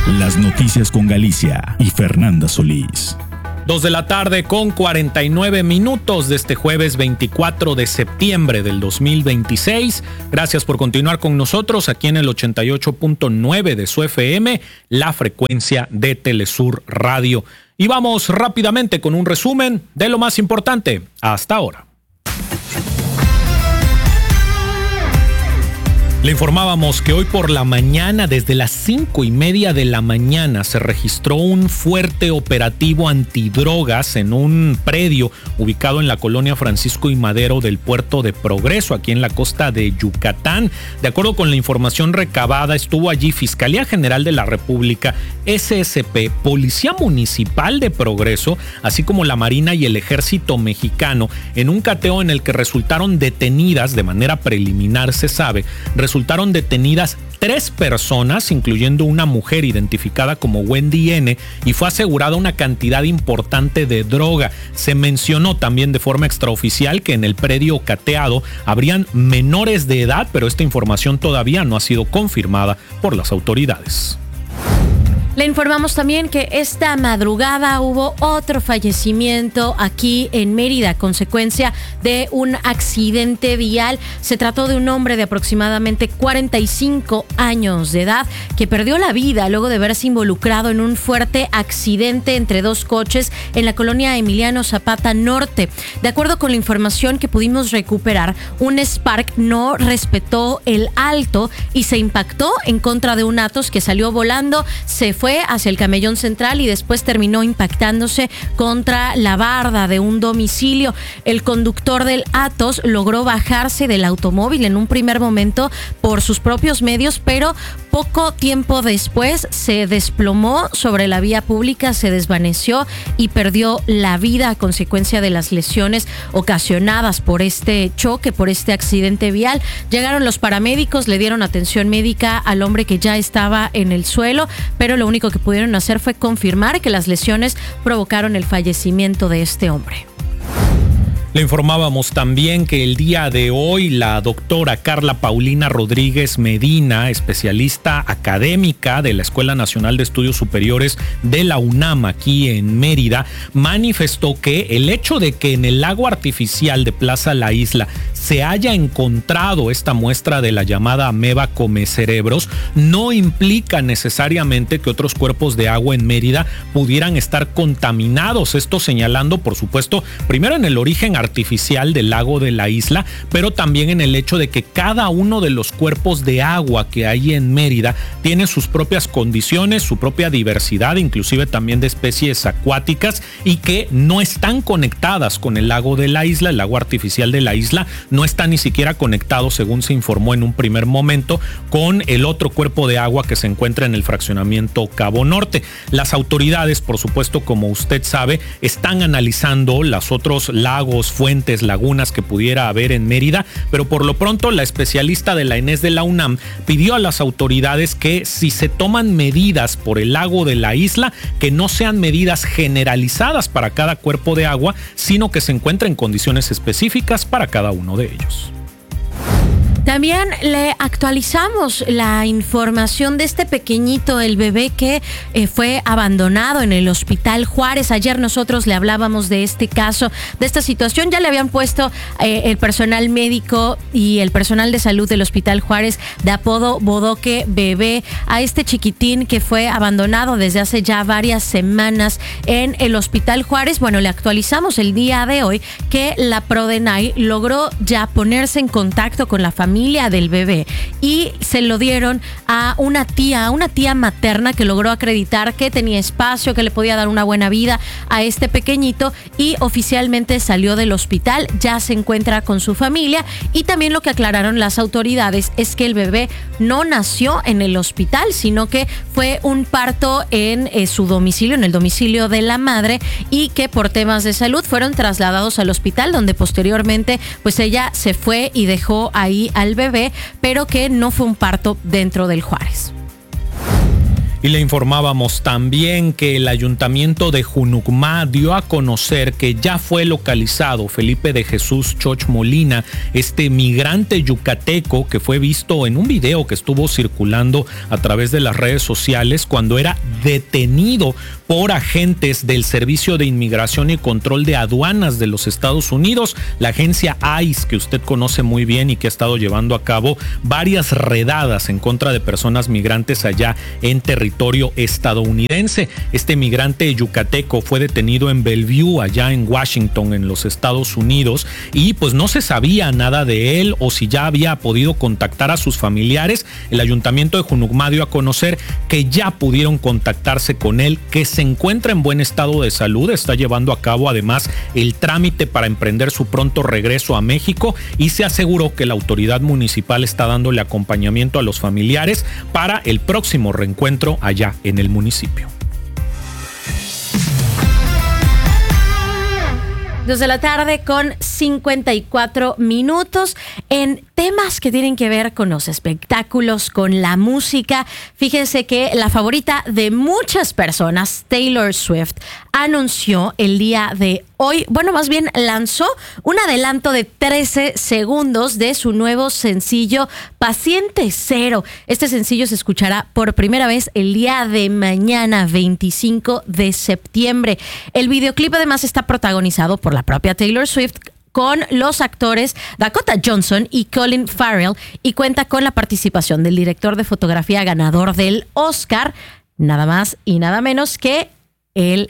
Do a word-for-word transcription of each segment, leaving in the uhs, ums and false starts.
Las noticias con Galicia y Fernanda Solís. Dos de la tarde con cuarenta y nueve minutos de este jueves veinticuatro de septiembre del dos mil veintiséis. Gracias por continuar con nosotros aquí en el ochenta y ocho punto nueve de su F M, la frecuencia de Telesur Radio. Y vamos rápidamente con un resumen de lo más importante hasta ahora. Le informábamos que hoy por la mañana, desde las cinco y media de la mañana, se registró un fuerte operativo antidrogas en un predio ubicado en la colonia Francisco y Madero del puerto de Progreso, aquí en la costa de Yucatán. De acuerdo con la información recabada, estuvo allí Fiscalía General de la República, S S P, Policía Municipal de Progreso, así como la Marina y el Ejército Mexicano, en un cateo en el que resultaron detenidas, de manera preliminar se sabe, resultaron detenidas tres personas, incluyendo una mujer identificada como Wendy N, y fue asegurada una cantidad importante de droga. Se mencionó también de forma extraoficial que en el predio cateado habrían menores de edad, pero esta información todavía no ha sido confirmada por las autoridades. Le informamos también que esta madrugada hubo otro fallecimiento aquí en Mérida, consecuencia de un accidente vial. Se trató de un hombre de aproximadamente cuarenta y cinco años de edad que perdió la vida luego de verse involucrado en un fuerte accidente entre dos coches en la colonia Emiliano Zapata Norte. De acuerdo con la información que pudimos recuperar, un Spark no respetó el alto y se impactó en contra de un Atos que salió volando, se fue hacia el camellón central y después terminó impactándose contra la barda de un domicilio. El conductor del Atos logró bajarse del automóvil en un primer momento por sus propios medios, pero poco tiempo después se desplomó sobre la vía pública, se desvaneció y perdió la vida a consecuencia de las lesiones ocasionadas por este choque, por este accidente vial. Llegaron los paramédicos, le dieron atención médica al hombre que ya estaba en el suelo, pero lo único que pudieron hacer fue confirmar que las lesiones provocaron el fallecimiento de este hombre. Le informábamos también que el día de hoy la doctora Carla Paulina Rodríguez Medina, especialista académica de la Escuela Nacional de Estudios Superiores de la UNAM aquí en Mérida, manifestó que el hecho de que en el lago artificial de Plaza La Isla se haya encontrado esta muestra de la llamada ameba comecerebros no implica necesariamente que otros cuerpos de agua en Mérida pudieran estar contaminados. Esto señalando, por supuesto, primero en el origen artificial del lago de la isla, pero también en el hecho de que cada uno de los cuerpos de agua que hay en Mérida tiene sus propias condiciones, su propia diversidad, inclusive también de especies acuáticas, y que no están conectadas con el lago de la isla. El lago artificial de la isla no está ni siquiera conectado, según se informó en un primer momento, con el otro cuerpo de agua que se encuentra en el fraccionamiento Cabo Norte. Las autoridades, por supuesto, como usted sabe, están analizando los otros lagos, fuentes, lagunas que pudiera haber en Mérida, pero por lo pronto la especialista de la ENES de la UNAM pidió a las autoridades que si se toman medidas por el lago de la isla, que no sean medidas generalizadas para cada cuerpo de agua, sino que se encuentren condiciones específicas para cada uno de ellos. También le actualizamos la información de este pequeñito, el bebé que eh, fue abandonado en el Hospital Juárez. Ayer nosotros le hablábamos de este caso, de esta situación. Ya le habían puesto eh, el personal médico y el personal de salud del Hospital Juárez de apodo Bodoque Bebé a este chiquitín que fue abandonado desde hace ya varias semanas en el Hospital Juárez. Bueno, le actualizamos el día de hoy que la Prodenay logró ya ponerse en contacto con la familia del bebé y se lo dieron a una tía, a una tía materna que logró acreditar que tenía espacio, que le podía dar una buena vida a este pequeñito, y oficialmente salió del hospital, ya se encuentra con su familia. Y también lo que aclararon las autoridades es que el bebé no nació en el hospital, sino que fue un parto en eh, su domicilio, en el domicilio de la madre, y que por temas de salud fueron trasladados al hospital, donde posteriormente pues ella se fue y dejó ahí al bebé, pero que no fue un parto dentro del Juárez. Y le informábamos también que el ayuntamiento de Junucmá dio a conocer que ya fue localizado Felipe de Jesús Choch Molina, este migrante yucateco que fue visto en un video que estuvo circulando a través de las redes sociales cuando era detenido por agentes del Servicio de Inmigración y Control de Aduanas de los Estados Unidos, la agencia I C E, que usted conoce muy bien y que ha estado llevando a cabo varias redadas en contra de personas migrantes allá en territorio estadounidense. Este migrante yucateco fue detenido en Bellevue, allá en Washington, en los Estados Unidos, y pues no se sabía nada de él o si ya había podido contactar a sus familiares. El ayuntamiento de Junucmá dio a conocer que ya pudieron contactarse con él, que se encuentra en buen estado de salud, está llevando a cabo además el trámite para emprender su pronto regreso a México, y se aseguró que la autoridad municipal está dándole acompañamiento a los familiares para el próximo reencuentro allá en el municipio. Dos de la tarde con cincuenta y cuatro minutos. En temas que tienen que ver con los espectáculos, con la música, fíjense que la favorita de muchas personas, Taylor Swift, anunció el día de hoy, bueno, más bien lanzó un adelanto de trece segundos de su nuevo sencillo Paciente Cero. Este sencillo se escuchará por primera vez el día de mañana, veinticinco de septiembre. El videoclip además está protagonizado por la propia Taylor Swift, con los actores Dakota Johnson y Colin Farrell, y cuenta con la participación del director de fotografía ganador del Oscar, nada más y nada menos que el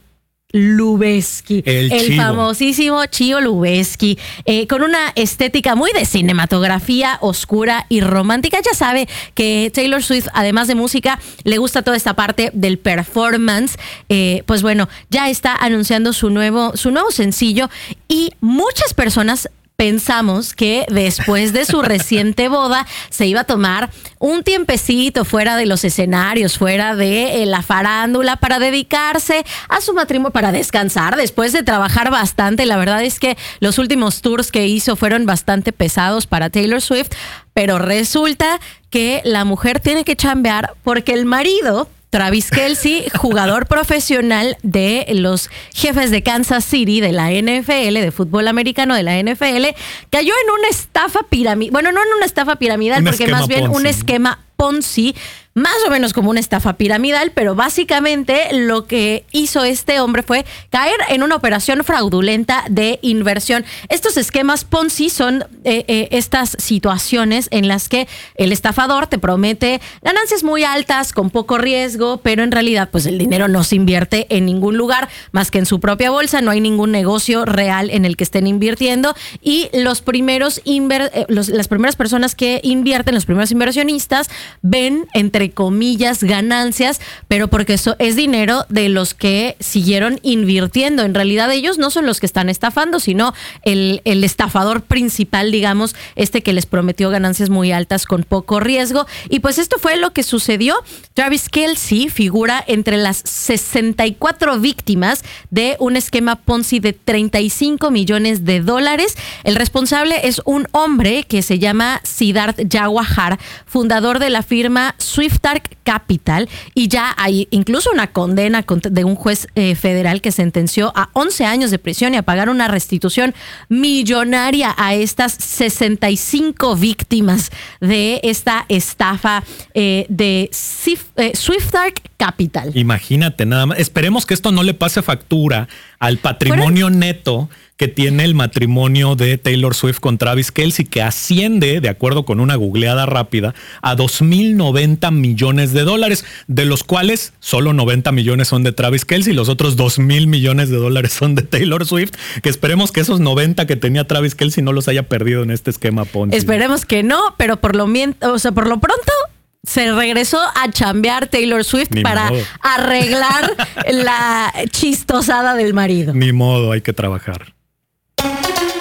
Lubeski, el, el famosísimo Chio Lubeski, eh, con una estética muy de cinematografía oscura y romántica. Ya sabe que Taylor Swift, además de música, le gusta toda esta parte del performance. Eh, pues bueno, ya está anunciando su nuevo, su nuevo sencillo, y muchas personas pensamos que después de su reciente boda se iba a tomar un tiempecito fuera de los escenarios, fuera de la farándula, para dedicarse a su matrimonio, para descansar después de trabajar bastante. La verdad es que los últimos tours que hizo fueron bastante pesados para Taylor Swift, pero resulta que la mujer tiene que chambear porque el marido, Travis Kelce, jugador profesional de los Jefes de Kansas City de la N F L, de fútbol americano de la N F L, cayó en una estafa piramidal. Bueno, no en una estafa piramidal, un porque más bien Ponzi. un esquema Ponzi, más o menos como una estafa piramidal, pero básicamente lo que hizo este hombre fue caer en una operación fraudulenta de inversión. Estos esquemas Ponzi son eh, eh, estas situaciones en las que el estafador te promete ganancias muy altas con poco riesgo, pero en realidad pues el dinero no se invierte en ningún lugar más que en su propia bolsa. No hay ningún negocio real en el que estén invirtiendo, y los primeros inver- eh, los, las primeras personas que invierten, los primeros inversionistas, ven entre comillas ganancias, pero porque eso es dinero de los que siguieron invirtiendo. En realidad ellos no son los que están estafando, sino el, el estafador principal, digamos, este que les prometió ganancias muy altas con poco riesgo. Y pues esto fue lo que sucedió. Travis Kelce figura entre las sesenta y cuatro víctimas de un esquema Ponzi de treinta y cinco millones de dólares. El responsable es un hombre que se llama Siddharth Jawahar, fundador de la firma Swiftark Capital, y ya hay incluso una condena de un juez eh, federal que sentenció a once años de prisión y a pagar una restitución millonaria a estas sesenta y cinco víctimas de esta estafa eh, de Sif, eh, Swiftark Capital. Imagínate nada más. Esperemos que esto no le pase factura al patrimonio ¿Fueron? neto que tiene el matrimonio de Taylor Swift con Travis Kelce, que asciende, de acuerdo con una googleada rápida, a dos mil noventa millones de dólares, de los cuales solo noventa millones son de Travis Kelce y los otros dos mil millones de dólares son de Taylor Swift, que esperemos que esos noventa que tenía Travis Kelce no los haya perdido en este esquema Ponzi. Esperemos que no, pero por lo, o sea, por lo pronto se regresó a chambear Taylor Swift Ni para modo. arreglar la chistosada del marido. Ni modo, hay que trabajar.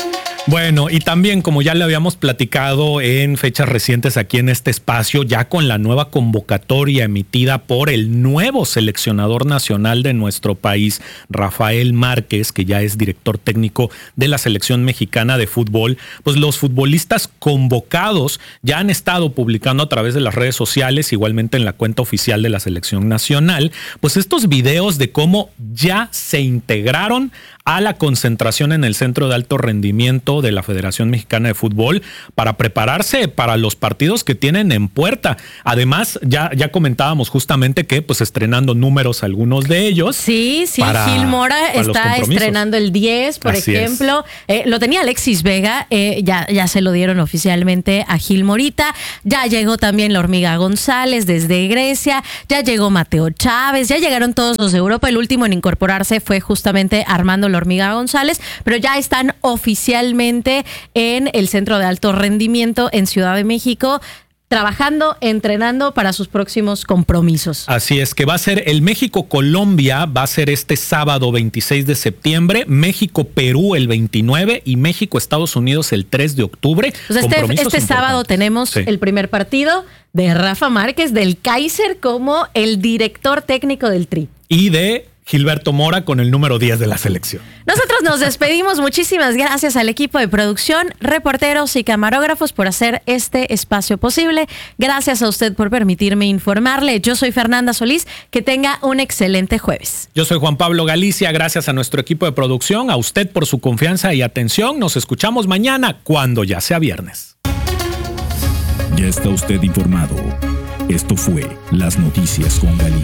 Bueno, y también, como ya le habíamos platicado en fechas recientes aquí en este espacio, ya con la nueva convocatoria emitida por el nuevo seleccionador nacional de nuestro país, Rafael Márquez, que ya es director técnico de la selección mexicana de fútbol, pues los futbolistas convocados ya han estado publicando a través de las redes sociales, igualmente en la cuenta oficial de la selección nacional, pues estos videos de cómo ya se integraron a la concentración en el Centro de Alto Rendimiento de la Federación Mexicana de Fútbol para prepararse para los partidos que tienen en puerta. Además, ya, ya comentábamos justamente que pues estrenando números algunos de ellos. Sí, sí, para, Gil Mora para está estrenando el diez, por Así ejemplo. Eh, lo tenía Alexis Vega, eh, ya, ya se lo dieron oficialmente a Gil Morita. Ya llegó también la Hormiga González desde Grecia, ya llegó Mateo Chávez, ya llegaron todos los de Europa. El último en incorporarse fue justamente Armando la Hormiga González, pero ya están oficialmente en el Centro de Alto Rendimiento en Ciudad de México, trabajando, entrenando para sus próximos compromisos. Así es, que va a ser el México-Colombia, va a ser este sábado veintiséis de septiembre, México-Perú el veintinueve y México-Estados Unidos el tres de octubre. Pues este este sábado tenemos sí. el primer partido de Rafa Márquez, del Kaiser, como el director técnico del Tri. Y de Gilberto Mora con el número diez de la selección. Nosotros nos despedimos. Muchísimas gracias al equipo de producción, reporteros y camarógrafos por hacer este espacio posible. Gracias a usted por permitirme informarle. Yo soy Fernanda Solís. Que tenga un excelente jueves. Yo soy Juan Pablo Galicia. Gracias a nuestro equipo de producción, a usted por su confianza y atención. Nos escuchamos mañana cuando ya sea viernes. Ya está usted informado. Esto fue Las Noticias con Galicia.